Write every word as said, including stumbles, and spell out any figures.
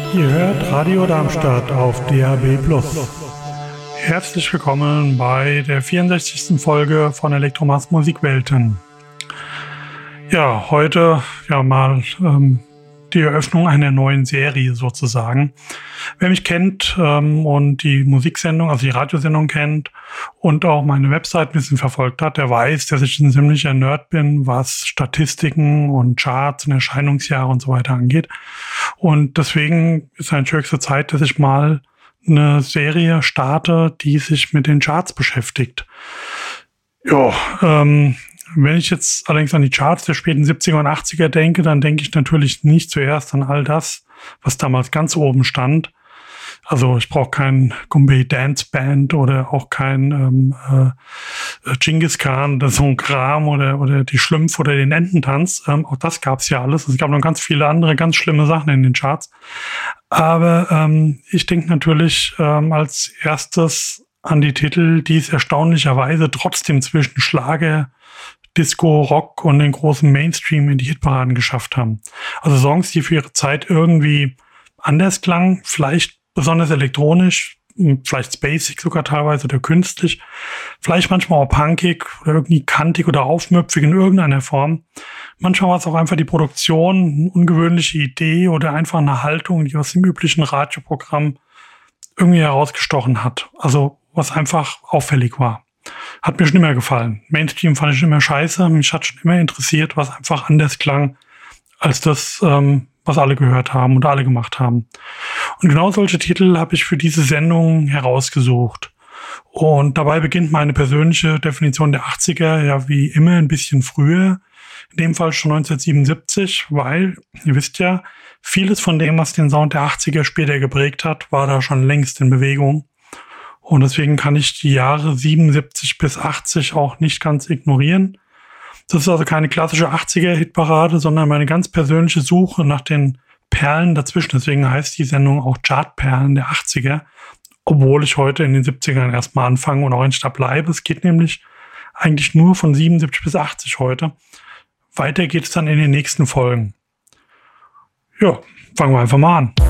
Ihr hört Radio Darmstadt auf D A B plus. Herzlich willkommen bei der vierundsechzigsten Folge von Elektromas Musikwelten. Ja, heute ja mal ähm, die Eröffnung einer neuen Serie sozusagen. Wer mich kennt ähm, und die Musiksendung, also die Radiosendung kennt und auch meine Website ein bisschen verfolgt hat, der weiß, dass ich ein ziemlicher Nerd bin, was Statistiken und Charts und Erscheinungsjahre und so weiter angeht. Und deswegen ist eigentlich höchste Zeit, dass ich mal eine Serie starte, die sich mit den Charts beschäftigt. Ja, ähm, wenn ich jetzt allerdings an die Charts der späten siebziger und achtziger denke, dann denke ich natürlich nicht zuerst an all das, was damals ganz oben stand. Also ich brauche kein Gumbay Dance Band oder auch kein ähm, äh, Genghis Khan oder so ein Kram oder oder die Schlümpf oder den Ententanz. Ähm, auch das gab es ja alles. Es gab noch ganz viele andere ganz schlimme Sachen in den Charts. Aber ähm, ich denke natürlich ähm, als erstes an die Titel, die es erstaunlicherweise trotzdem zwischen Schlager, Disco, Rock und den großen Mainstream in die Hitparaden geschafft haben. Also Songs, die für ihre Zeit irgendwie anders klangen, vielleicht besonders elektronisch, vielleicht spacig sogar teilweise oder künstlich, vielleicht manchmal auch punkig oder irgendwie kantig oder aufmüpfig in irgendeiner Form. Manchmal war es auch einfach die Produktion, eine ungewöhnliche Idee oder einfach eine Haltung, die aus dem üblichen Radioprogramm irgendwie herausgestochen hat. Also was einfach auffällig war. Hat mir schon immer gefallen. Mainstream fand ich schon immer scheiße. Mich hat schon immer interessiert, was einfach anders klang, als das, ähm, was alle gehört haben und alle gemacht haben. Und genau solche Titel habe ich für diese Sendung herausgesucht. Und dabei beginnt meine persönliche Definition der achtziger, ja wie immer ein bisschen früher. In dem Fall schon neunzehnhundertsiebenundsiebzig, weil, ihr wisst ja, vieles von dem, was den Sound der achtziger später geprägt hat, war da schon längst in Bewegung. Und deswegen kann ich die Jahre siebenundsiebzig bis achtzig auch nicht ganz ignorieren. Das ist also keine klassische achtziger-Hitparade, sondern meine ganz persönliche Suche nach den Perlen dazwischen. Deswegen heißt die Sendung auch Chartperlen der achtziger, obwohl ich heute in den siebzigern erstmal anfange und auch in Stab bleibe. Es geht nämlich eigentlich nur von siebenundsiebzig bis achtzig heute. Weiter geht es dann in den nächsten Folgen. Ja, fangen wir einfach mal an.